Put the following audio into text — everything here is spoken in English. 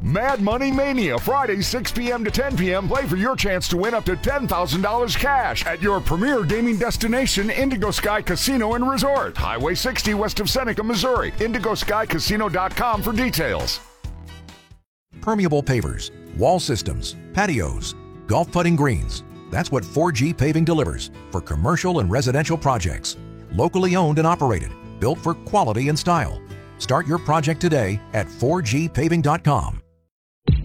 Mad Money Mania, Friday 6 p.m. to 10 p.m. Play for your chance to win up to $10,000 cash at your premier gaming destination, Indigo Sky Casino and Resort. Highway 60 west of Seneca, Missouri. IndigoSkyCasino.com for details. Permeable pavers, wall systems, patios, golf putting greens. That's what 4G Paving delivers for commercial and residential projects. Locally owned and operated, built for quality and style. Start your project today at 4gpaving.com.